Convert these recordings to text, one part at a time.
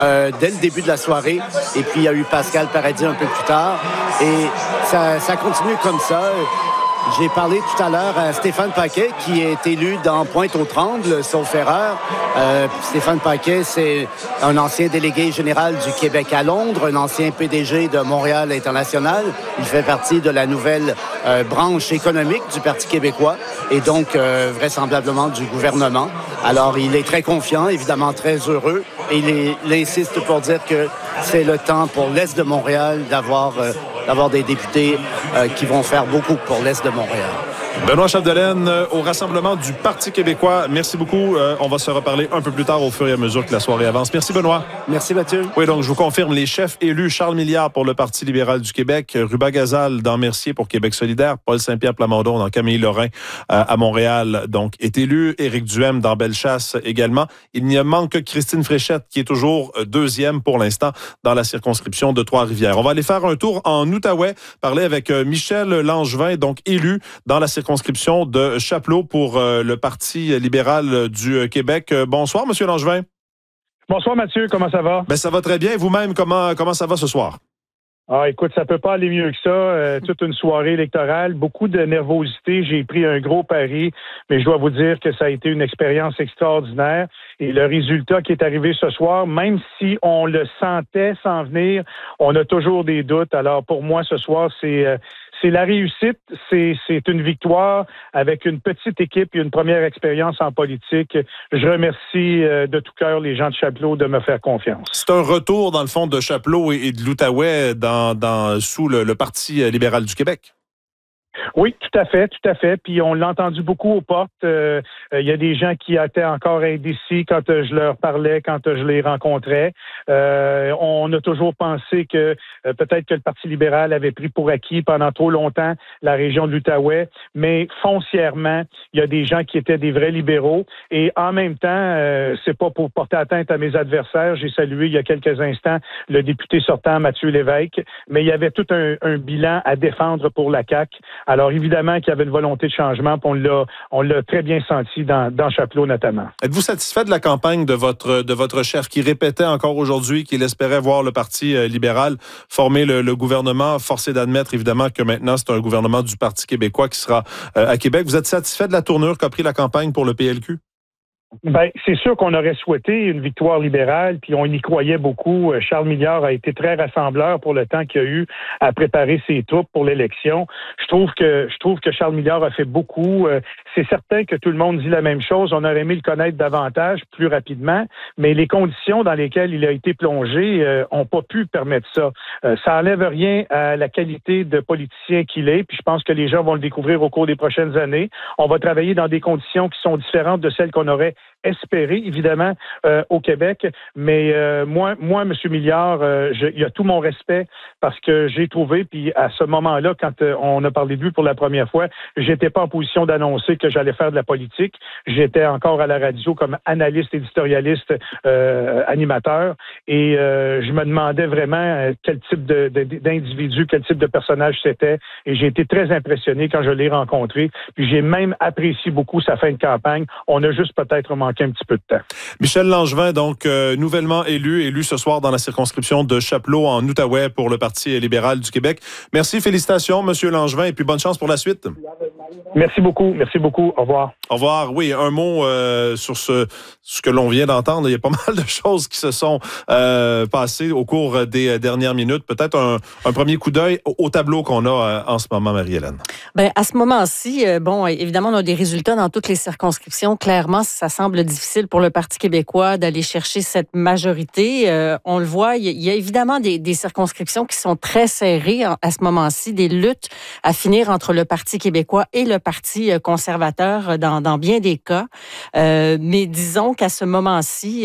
dès le début de la soirée. Et puis, il y a eu Pascal Paradis un peu plus tard. Et ça continue comme ça. J'ai parlé tout à l'heure à Stéphane Paquet, qui est élu dans Pointe-aux-Trembles, sauf erreur. Stéphane Paquet, c'est un ancien délégué général du Québec à Londres, un ancien PDG de Montréal International. Il fait partie de la nouvelle branche économique du Parti québécois et donc vraisemblablement du gouvernement. Alors, il est très confiant, évidemment très heureux, et il insiste pour dire que c'est le temps pour l'Est de Montréal d'avoir des députés qui vont faire beaucoup pour l'Est de Montréal. Benoît Chapdelaine, au rassemblement du Parti québécois. Merci beaucoup. On va se reparler un peu plus tard au fur et à mesure que la soirée avance. Merci, Benoît. Merci, Mathieu. Oui, donc je vous confirme, les chefs élus: Charles Milliard pour le Parti libéral du Québec, Ruba Gazal dans Mercier pour Québec solidaire, Paul Saint-Pierre Plamondon dans Camille-Lorrain à Montréal, donc est élu, Éric Duhem dans Bellechasse également. Il n'y manque que Christine Fréchette qui est toujours deuxième pour l'instant dans la circonscription de Trois-Rivières. On va aller faire un tour en Outaouais, parler avec Michel Langevin, donc élu dans la circonscription de Chapleau pour le Parti libéral du Québec. Bonsoir, M. Langevin. Bonsoir, Mathieu. Comment ça va? Ben, ça va très bien. Vous-même, comment ça va ce soir? Ah, écoute, ça peut pas aller mieux que ça. Toute une soirée électorale, beaucoup de nervosité. J'ai pris un gros pari, mais je dois vous dire que ça a été une expérience extraordinaire. Et le résultat qui est arrivé ce soir, même si on le sentait s'en venir, on a toujours des doutes. Alors, pour moi, ce soir, c'est la réussite, c'est une victoire avec une petite équipe et une première expérience en politique. Je remercie de tout cœur les gens de Chapleau de me faire confiance. C'est un retour, dans le fond, de Chapleau et de l'Outaouais sous le Parti libéral du Québec. Oui, tout à fait. Puis on l'a entendu beaucoup aux portes. Il y a des gens qui étaient encore indécis quand je leur parlais, quand je les rencontrais. On a toujours pensé que peut-être que le Parti libéral avait pris pour acquis pendant trop longtemps la région de l'Outaouais, mais foncièrement, il y a des gens qui étaient des vrais libéraux. Et en même temps, c'est pas pour porter atteinte à mes adversaires. J'ai salué il y a quelques instants le député sortant Mathieu Lévesque, mais il y avait tout un bilan à défendre pour la CAQ. Alors, évidemment qu'il y avait une volonté de changement, puis on l'a très bien senti dans Chapleau, notamment. Êtes-vous satisfait de la campagne de votre chef qui répétait encore aujourd'hui qu'il espérait voir le Parti libéral former le gouvernement? Forcé d'admettre, évidemment, que maintenant, c'est un gouvernement du Parti québécois qui sera à Québec. Vous êtes satisfait de la tournure qu'a pris la campagne pour le PLQ? Ben, c'est sûr qu'on aurait souhaité une victoire libérale, puis on y croyait beaucoup. Charles Milliard a été très rassembleur pour le temps qu'il a eu à préparer ses troupes pour l'élection. Je trouve que Charles Milliard a fait beaucoup. C'est certain que tout le monde dit la même chose. On aurait aimé le connaître davantage, plus rapidement, mais les conditions dans lesquelles il a été plongé ont pas pu permettre ça. Ça enlève rien à la qualité de politicien qu'il est, puis je pense que les gens vont le découvrir au cours des prochaines années. On va travailler dans des conditions qui sont différentes de celles qu'on aurait espéré, évidemment, au Québec. Mais moi, M. Milliard, il a tout mon respect parce que j'ai trouvé, puis à ce moment-là, quand on a parlé de lui pour la première fois, j'étais pas en position d'annoncer que j'allais faire de la politique. J'étais encore à la radio comme analyste, éditorialiste, animateur. Et je me demandais vraiment quel type d'individu, quel type de personnage c'était. Et j'ai été très impressionné quand je l'ai rencontré. Puis j'ai même apprécié beaucoup sa fin de campagne. On a juste peut-être manqué un petit peu de temps. Michel Langevin, donc nouvellement élu ce soir dans la circonscription de Chapleau en Outaouais pour le Parti libéral du Québec. Merci, félicitations, M. Langevin, et puis bonne chance pour la suite. Merci beaucoup. Au revoir. Au revoir. Oui, un mot sur ce que l'on vient d'entendre. Il y a pas mal de choses qui se sont passées au cours des dernières minutes. Peut-être un premier coup d'œil au tableau qu'on a en ce moment, Marie-Hélène. Bien, à ce moment-ci, évidemment, on a des résultats dans toutes les circonscriptions. Clairement, ça semble difficile pour le Parti québécois d'aller chercher cette majorité. On le voit, il y a évidemment des circonscriptions qui sont très serrées à ce moment-ci, des luttes à finir entre le Parti québécois et le Parti conservateur dans bien des cas. Mais disons qu'à ce moment-ci,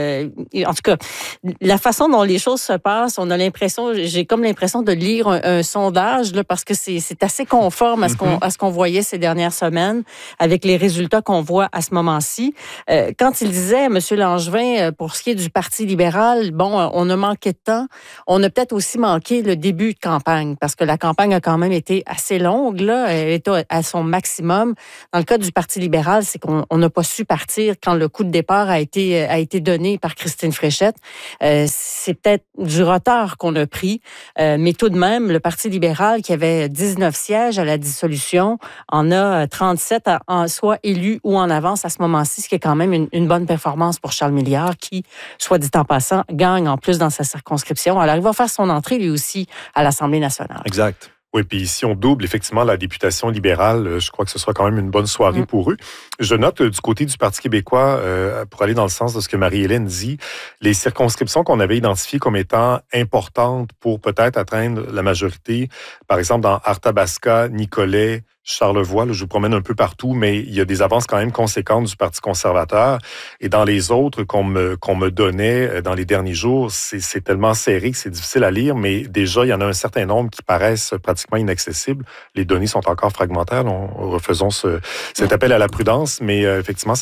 en tout cas, la façon dont les choses se passent, j'ai comme l'impression de lire un sondage là, parce que c'est assez conforme à ce qu'on voyait ces dernières semaines avec les résultats qu'on voit à ce moment-ci. Quand il disait, M. Langevin, pour ce qui est du Parti libéral, on a manqué de temps. On a peut-être aussi manqué le début de campagne parce que la campagne a quand même été assez longue. Là. Elle était à son maximum. Dans le cas du Parti libéral, c'est qu'on n'a pas su partir quand le coup de départ a été donné par Christine Fréchette. C'est peut-être du retard qu'on a pris, mais tout de même, le Parti libéral, qui avait 19 sièges à la dissolution, en a 37, soit élus ou en avance à ce moment-ci, ce qui est quand même une bonne performance pour Charles Milliard, qui, soit dit en passant, gagne en plus dans sa circonscription. Alors, il va faire son entrée, lui aussi, à l'Assemblée nationale. Exact. Oui, puis si on double effectivement la députation libérale, je crois que ce sera quand même une bonne soirée pour eux. Je note du côté du Parti québécois, pour aller dans le sens de ce que Marie-Hélène dit, les circonscriptions qu'on avait identifiées comme étant importantes pour peut-être atteindre la majorité, par exemple dans Arthabasca, Nicolet, Charlevoix, là, je vous promène un peu partout, mais il y a des avances quand même conséquentes du Parti conservateur. Et dans les autres qu'on me donnait dans les derniers jours, c'est tellement serré que c'est difficile à lire, mais déjà, il y en a un certain nombre qui paraissent pratiquement inaccessibles. Les données sont encore fragmentaires. Refaisons cet appel à la prudence, mais effectivement,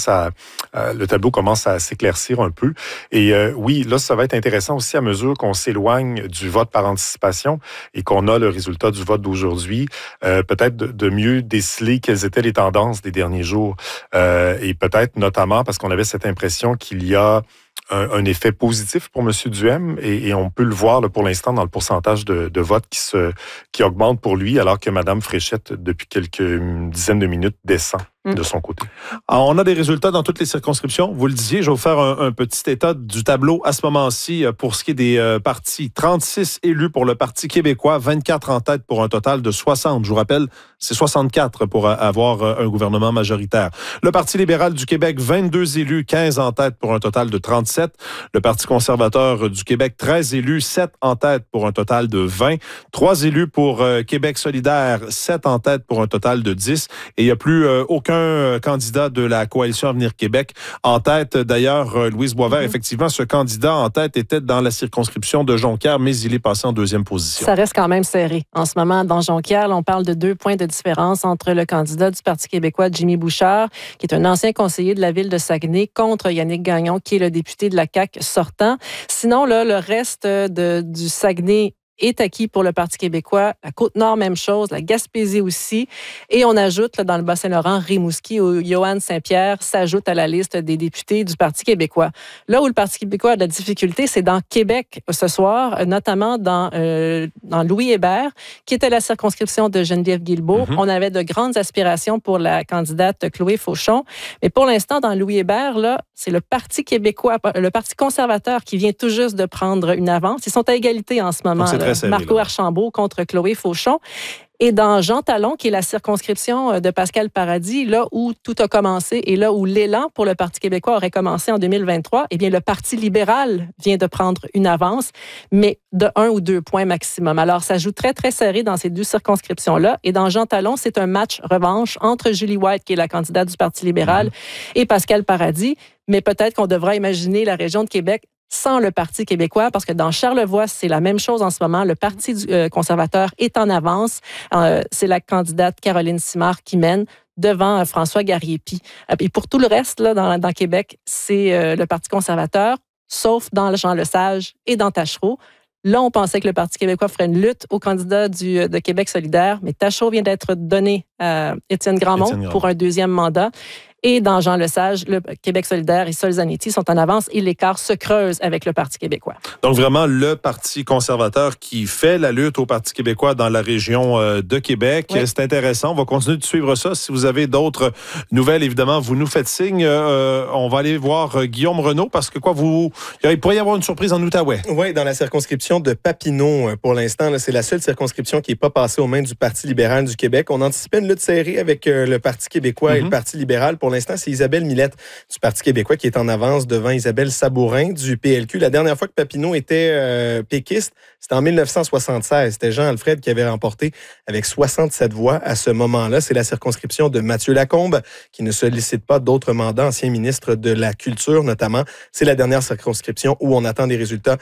le tableau commence à s'éclaircir un peu. Et oui, là, ça va être intéressant aussi à mesure qu'on s'éloigne du vote par anticipation et qu'on a le résultat du vote d'aujourd'hui, peut-être de mieux déceler quelles étaient les tendances des derniers jours. Et peut-être notamment parce qu'on avait cette impression qu'il y a un effet positif pour M. Duhem et on peut le voir là, pour l'instant dans le pourcentage de votes qui augmente pour lui alors que Mme Fréchette, depuis quelques dizaines de minutes, descend de son côté. Alors, on a des résultats dans toutes les circonscriptions. Vous le disiez, je vais vous faire un petit état du tableau à ce moment-ci pour ce qui est des partis. 36 élus pour le Parti québécois, 24 en tête pour un total de 60. Je vous rappelle, c'est 64 pour avoir un gouvernement majoritaire. Le Parti libéral du Québec, 22 élus, 15 en tête pour un total de 37. Le Parti conservateur du Québec, 13 élus, 7 en tête pour un total de 20. 3 élus pour Québec solidaire, 7 en tête pour un total de 10. Et il n'y a plus aucun candidat de la Coalition Avenir Québec en tête. D'ailleurs, Louise Boisvert, effectivement, ce candidat en tête était dans la circonscription de Jonquière, mais il est passé en deuxième position. Ça reste quand même serré. En ce moment, dans Jonquière, on parle de 2 points de différence entre le candidat du Parti québécois, Jimmy Bouchard, qui est un ancien conseiller de la ville de Saguenay, contre Yannick Gagnon, qui est le député de la CAQ sortant. Sinon, là, le reste du Saguenay est acquis pour le Parti québécois. La Côte-Nord, même chose. La Gaspésie aussi. Et on ajoute là, dans le Bas-Saint-Laurent, Rimouski, où Yohann Saint-Pierre s'ajoute à la liste des députés du Parti québécois. Là où le Parti québécois a de la difficulté, c'est dans Québec ce soir, notamment dans Louis-Hébert, qui était la circonscription de Geneviève Guilbeault. On avait de grandes aspirations pour la candidate Chloé Fauchon. Mais pour l'instant, dans Louis-Hébert, là, c'est le Parti québécois, le Parti conservateur qui vient tout juste de prendre une avance. Ils sont à égalité en ce moment. Serré, Marco Archambault contre Chloé Fauchon. Et dans Jean Talon, qui est la circonscription de Pascal Paradis, là où tout a commencé et là où l'élan pour le Parti québécois aurait commencé en 2023, eh bien, le Parti libéral vient de prendre une avance, mais de 1 ou 2 points maximum. Alors, ça joue très, très serré dans ces 2 circonscriptions-là. Et dans Jean Talon, c'est un match revanche entre Julie White, qui est la candidate du Parti libéral, et Pascal Paradis. Mais peut-être qu'on devra imaginer la région de Québec sans le Parti québécois, parce que dans Charlevoix, c'est la même chose en ce moment. Le Parti conservateur est en avance. C'est la candidate Caroline Simard qui mène devant François Garriépi. Et pour tout le reste, là, dans Québec, c'est le Parti conservateur, sauf dans Jean-Lesage et dans Tachereau. Là, on pensait que le Parti québécois ferait une lutte au candidat de Québec solidaire, mais Tachereau vient d'être donné à Étienne Grandmont pour un 2e mandat. Et dans Jean-Lesage, le Québec solidaire et Sol Zanetti sont en avance et l'écart se creuse avec le Parti québécois. Donc vraiment, le Parti conservateur qui fait la lutte au Parti québécois dans la région de Québec. Oui. C'est intéressant. On va continuer de suivre ça. Si vous avez d'autres nouvelles, évidemment, vous nous faites signe. On va aller voir Guillaume Renaud parce que il pourrait y avoir une surprise en Outaouais. Oui, dans la circonscription de Papineau, pour l'instant, là, c'est la seule circonscription qui n'est pas passée aux mains du Parti libéral du Québec. On anticipait une lutte serrée avec le Parti québécois et le Parti libéral. Pour l'instant, c'est Isabelle Millette du Parti québécois qui est en avance devant Isabelle Sabourin du PLQ. La dernière fois que Papineau était péquiste, c'était en 1976. C'était Jean-Alfred qui avait remporté avec 67 voix à ce moment-là. C'est la circonscription de Mathieu Lacombe qui ne sollicite pas d'autres mandats, ancien ministre de la Culture notamment. C'est la dernière circonscription où on attend des résultats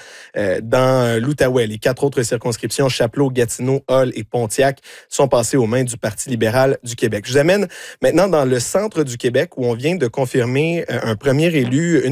dans l'Outaouais. Les 4 autres circonscriptions, Chapleau, Gatineau, Hull et Pontiac, sont passées aux mains du Parti libéral. libéral du Québec. Je vous amène maintenant dans le centre du Québec où on vient de confirmer un premier élu,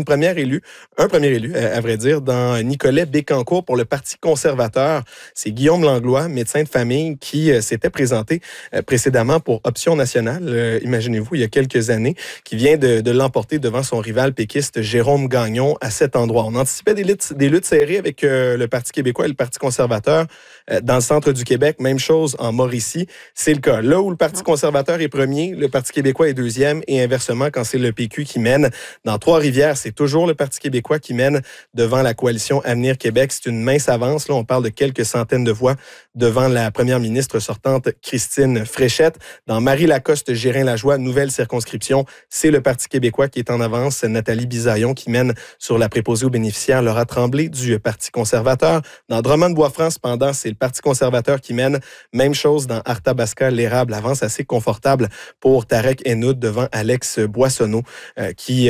à vrai dire, dans Nicolet Bécancour pour le Parti conservateur. C'est Guillaume Langlois, médecin de famille, qui s'était présenté précédemment pour Option nationale, imaginez-vous, il y a quelques années, qui vient de l'emporter devant son rival péquiste Jérôme Gagnon à cet endroit. On anticipait des luttes serrées avec le Parti québécois et le Parti conservateur dans le centre du Québec. Même chose en Mauricie. C'est le cas. Là où le Parti conservateur est premier, le Parti québécois est deuxième et inversement, quand c'est le PQ qui mène. Dans Trois-Rivières, c'est toujours le Parti québécois qui mène devant la coalition Avenir Québec. C'est une mince avance. Là, on parle de quelques centaines de voix devant la première ministre sortante, Christine Fréchette. Dans Marie-Lacoste-Gérin-Lajoie, nouvelle circonscription, c'est le Parti québécois qui est en avance. Nathalie Bisaillon qui mène sur la préposée aux bénéficiaires, Laura Tremblay du Parti conservateur. Dans Drummond-Bois-Franc, cependant, c'est le Parti conservateur qui mène. Même chose dans Arthabasca, l'érable avance assez confortable pour Tarek Henoud devant Alex Boissonneau, qui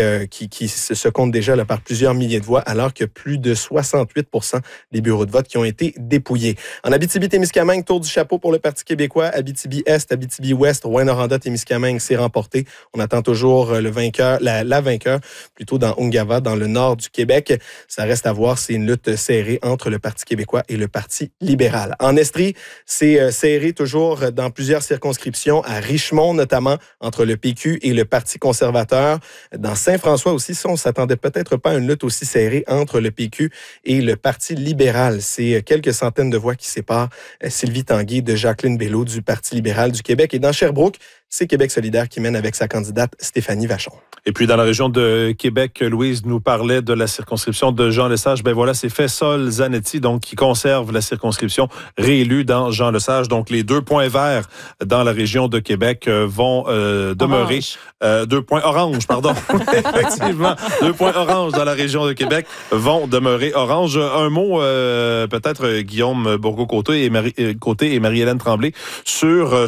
se compte déjà là, par plusieurs milliers de voix, alors que plus de 68% des bureaux de vote qui ont été dépouillés. En Abitibi-Témiscamingue, tour du chapeau pour le Parti québécois. Abitibi-Est, Abitibi-Ouest, Rouyn-Noranda-Témiscamingue, c'est remporté. On attend toujours la vainqueur, plutôt dans Ungava, dans le nord du Québec. Ça reste à voir, c'est une lutte serrée entre le Parti québécois et le Parti libéral. En Estrie, c'est serré toujours dans plusieurs circonscriptions, à Richmond notamment, entre le PQ et le Parti conservateur. Dans Saint-François aussi, on ne s'attendait peut-être pas à une lutte aussi serrée entre le PQ et le Parti libéral. C'est quelques centaines de voix qui séparent Sylvie Tanguay de Jacqueline Bello du Parti libéral du Québec. Et dans Sherbrooke, c'est Québec solidaire qui mène avec sa candidate Stéphanie Vachon. Et puis, dans la région de Québec, Louise nous parlait de la circonscription de Jean Lesage. Ben voilà, c'est Faisal Zanetti, donc, qui conserve la circonscription, réélu dans Jean Lesage. Donc, les 2 points verts dans la région de Québec vont demeurer. 2 points orange, pardon. Effectivement, 2 points orange dans la région de Québec vont demeurer orange. Un mot, peut-être, Guillaume Bourgault-Côté et Marie-Hélène Tremblay, sur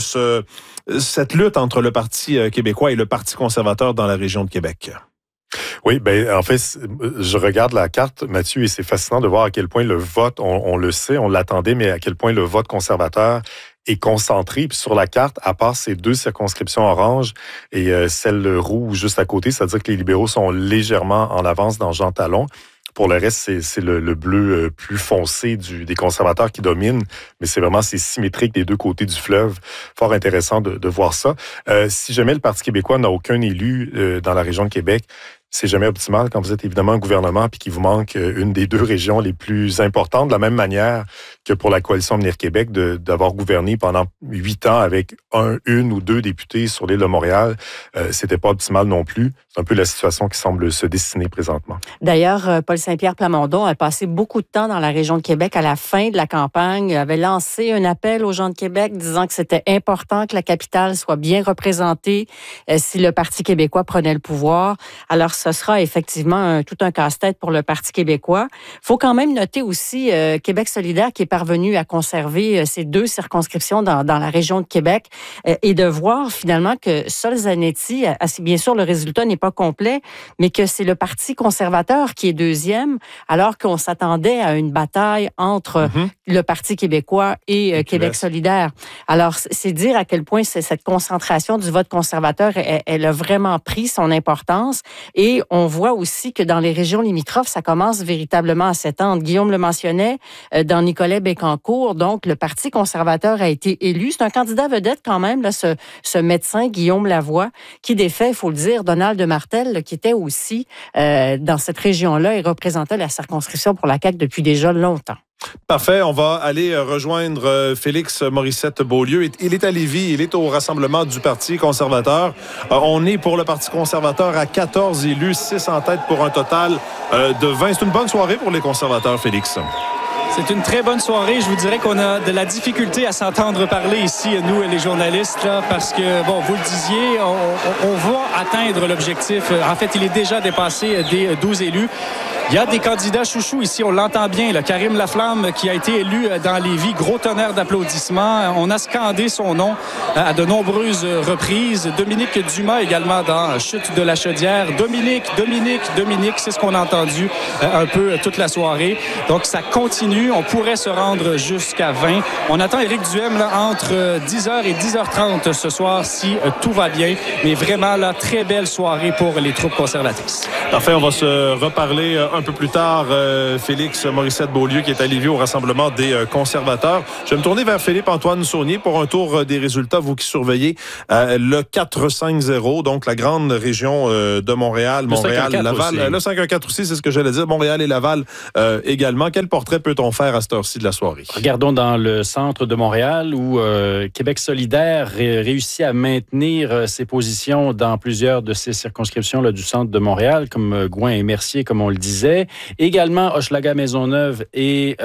cette lutte entre le Parti québécois et le Parti conservateur dans la région de Québec. Oui, en fait, je regarde la carte, Mathieu, et c'est fascinant de voir à quel point le vote, on le sait, on l'attendait, mais à quel point le vote conservateur est concentré. Puis sur la carte, à part ces 2 circonscriptions orange et celle rouge juste à côté, c'est-à-dire que les libéraux sont légèrement en avance dans Jean Talon. Pour le reste, c'est le bleu plus foncé des conservateurs qui domine, mais c'est symétrique des 2 côtés du fleuve. Fort intéressant de voir ça. Si jamais le Parti québécois n'a aucun élu dans la région de Québec, c'est jamais optimal quand vous êtes évidemment un gouvernement puis qu'il vous manque une des 2 régions les plus importantes, de la même manière que pour la coalition Avenir Québec d'avoir gouverné pendant 8 ans avec une ou 2 députés sur l'île de Montréal. C'était pas optimal non plus. C'est un peu la situation qui semble se dessiner présentement. D'ailleurs, Paul Saint-Pierre Plamondon a passé beaucoup de temps dans la région de Québec à la fin de la campagne, avait lancé un appel aux gens de Québec disant que c'était important que la capitale soit bien représentée si le Parti québécois prenait le pouvoir. Alors, ce sera effectivement tout un casse-tête pour le Parti québécois. Il faut quand même noter aussi Québec solidaire qui est parvenu à conserver ces 2 circonscriptions dans la région de Québec et de voir finalement que Sol Zanetti, bien sûr, le résultat n'est pas complet, mais que c'est le Parti conservateur qui est deuxième, alors qu'on s'attendait à une bataille entre le Parti québécois et Québec solidaire. Alors, c'est dire à quel point cette concentration du vote conservateur, elle a vraiment pris son importance. Et on voit aussi que dans les régions limitrophes, ça commence véritablement à s'étendre. Guillaume le mentionnait, dans Nicolet Bécancour, donc le Parti conservateur a été élu. C'est un candidat vedette quand même, là, ce médecin Guillaume Lavoie, qui défait, il faut le dire, Donald de Martel, là, qui était aussi dans cette région-là et représentait la circonscription pour la CAQ depuis déjà longtemps. Parfait. On va aller rejoindre Félix Morissette-Beaulieu. Il est à Lévis. Il est au rassemblement du Parti conservateur. On est pour le Parti conservateur à 14 élus, 6 en tête pour un total de 20. C'est une bonne soirée pour les conservateurs, Félix. C'est une très bonne soirée. Je vous dirais qu'on a de la difficulté à s'entendre parler ici, nous, les journalistes, là, parce que, bon, vous le disiez, on va atteindre l'objectif. En fait, il est déjà dépassé des 12 élus. Il y a des candidats chouchous ici, on l'entend bien. Là. Karim Laflamme qui a été élu dans Lévis, gros tonnerre d'applaudissements. On a scandé son nom à de nombreuses reprises. Dominique Dumas également dans Chute de la Chaudière. Dominique, c'est ce qu'on a entendu un peu toute la soirée. Donc ça continue, on pourrait se rendre jusqu'à 20. On attend Éric Duhem là, entre 10h et 10h30 ce soir si tout va bien. Mais vraiment, là, très belle soirée pour les troupes conservatrices. Parfait, on va se reparler un peu plus tard. Félix Morissette-Beaulieu qui est à Lévis au rassemblement des conservateurs. Je vais me tourner vers Philippe-Antoine Saunier pour un tour des résultats, vous qui surveillez le 4-5-0, donc la grande région de Montréal, Laval. Le 5-1-4 aussi, c'est ce que j'allais dire. Montréal et Laval également. Quel portrait peut-on faire à cette heure-ci de la soirée? Regardons dans le centre de Montréal où Québec solidaire réussit à maintenir ses positions dans plusieurs de ces circonscriptions là, du centre de Montréal, comme Gouin et Mercier, comme on le disait. Également, Hochelaga-Maisonneuve et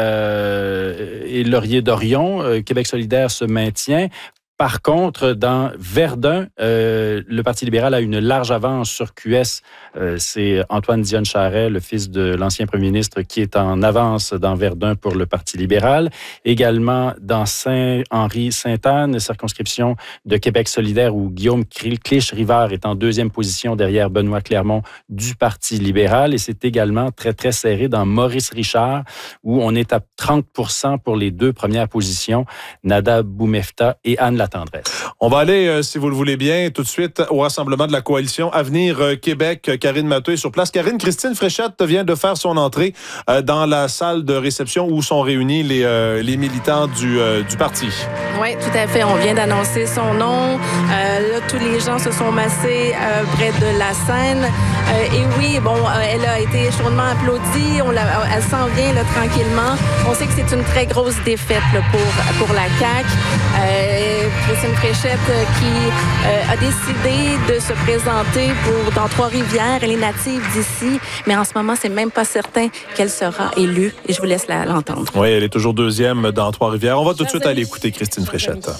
Laurier-Dorion. Québec solidaire se maintient. Par contre, dans Verdun, le Parti libéral a une large avance sur QS. C'est Antoine Dionne-Charest, le fils de l'ancien premier ministre, qui est en avance dans Verdun pour le Parti libéral. Également dans Saint-Henri-Sainte-Anne, circonscription de Québec solidaire, où Guillaume Clich-Rivard est en deuxième position derrière Benoît Clermont du Parti libéral. Et c'est également très, très serré dans Maurice-Richard, où on est à 30% pour les deux premières positions, Nada Boumefta et Anne Latendresse. On va aller, si vous le voulez bien, tout de suite au rassemblement de la coalition Avenir Québec. Karine Matteux est sur place. Karine, Christine Fréchette vient de faire son entrée dans la salle de réception où sont réunis les militants du parti. Oui, tout à fait. On vient d'annoncer son nom. Là, tous les gens se sont massés près de la scène. Et oui, bon, elle a été chaudement applaudie. Elle s'en vient là, tranquillement. On sait que c'est une très grosse défaite là, pour la CAQ. Christine Fréchette qui a décidé de se présenter dans Trois-Rivières. Elle est native d'ici, mais en ce moment, c'est même pas certain qu'elle sera élue. Et je vous laisse l'entendre. Oui, elle est toujours deuxième dans Trois-Rivières. On va tout de suite aller écouter Christine Fréchette.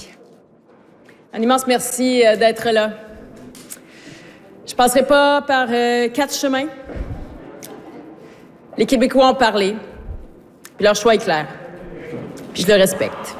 Un immense merci d'être là. Je ne passerai pas par 4 chemins. Les Québécois ont parlé, puis leur choix est clair, puis je le respecte.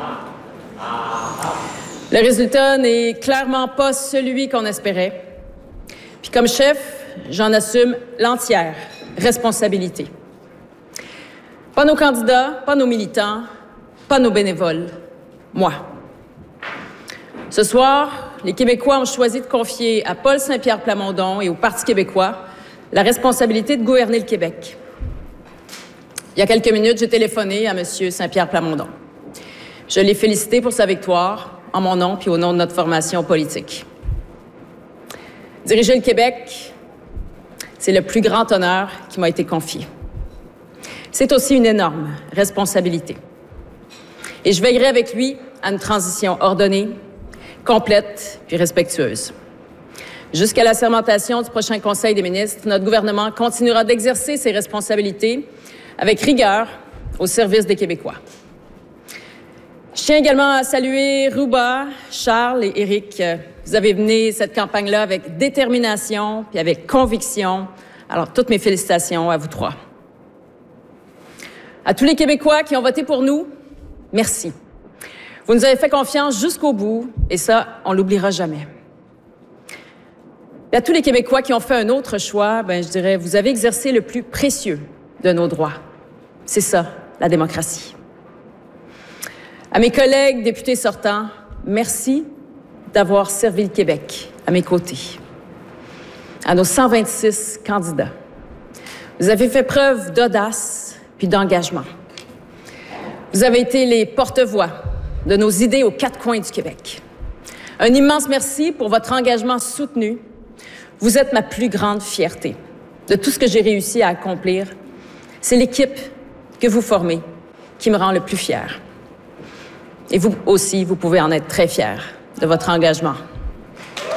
Le résultat n'est clairement pas celui qu'on espérait. Puis comme chef, j'en assume l'entière responsabilité. Pas nos candidats, pas nos militants, pas nos bénévoles. Moi. Ce soir, les Québécois ont choisi de confier à Paul Saint-Pierre Plamondon et au Parti québécois la responsabilité de gouverner le Québec. Il y a quelques minutes, j'ai téléphoné à M. Saint-Pierre Plamondon. Je l'ai félicité pour sa victoire, en mon nom puis au nom de notre formation politique. Diriger le Québec, c'est le plus grand honneur qui m'a été confié. C'est aussi une énorme responsabilité. Et je veillerai avec lui à une transition ordonnée, complète puis respectueuse. Jusqu'à la sermentation du prochain Conseil des ministres, notre gouvernement continuera d'exercer ses responsabilités avec rigueur au service des Québécois. Je tiens également à saluer Ruba, Charles et Éric. Vous avez mené cette campagne-là avec détermination puis avec conviction. Alors, toutes mes félicitations à vous trois. À tous les Québécois qui ont voté pour nous, merci. Vous nous avez fait confiance jusqu'au bout et ça, on l'oubliera jamais. Et à tous les Québécois qui ont fait un autre choix, je dirais, vous avez exercé le plus précieux de nos droits. C'est ça, la démocratie. À mes collègues députés sortants, merci d'avoir servi le Québec à mes côtés. À nos 126 candidats, vous avez fait preuve d'audace puis d'engagement. Vous avez été les porte-voix de nos idées aux 4 coins du Québec. Un immense merci pour votre engagement soutenu. Vous êtes ma plus grande fierté de tout ce que j'ai réussi à accomplir. C'est l'équipe que vous formez qui me rend le plus fier. Et vous aussi, vous pouvez en être très fiers de votre engagement.